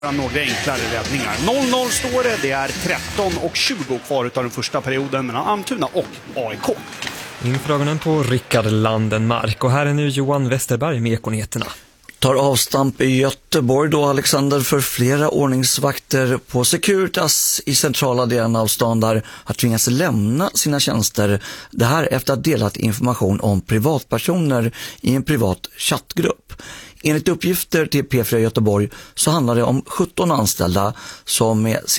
Några enklare räddningar. 0-0 står det. Det är 13:20 kvar av den första perioden mellan Almtuna och AIK. Inför ögonen på Rickard Landenmark. Och här är nu Johan Westerberg med Ekonyheterna. Tar avstamp i Göteborg då, Alexander, för flera ordningsvakter på Securitas i centrala delen av stan där har tvingats lämna sina tjänster. Det här efter att delat information om privatpersoner i en privat chattgrupp. Enligt uppgifter till P4 Göteborg så handlar det om 17 anställda som med